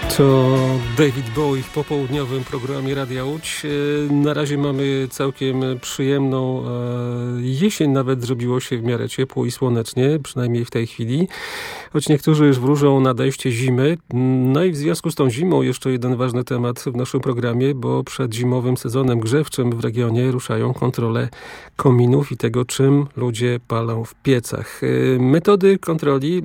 To David Bowie w popołudniowym programie Radia Łódź. Na razie mamy całkiem przyjemną jesień, nawet zrobiło się w miarę ciepło i słonecznie, przynajmniej w tej chwili. Choć niektórzy już wróżą nadejście zimy. No i w związku z tą zimą jeszcze jeden ważny temat w naszym programie, bo przed zimowym sezonem grzewczym w regionie ruszają kontrole kominów i tego, czym ludzie palą w piecach. Metody kontroli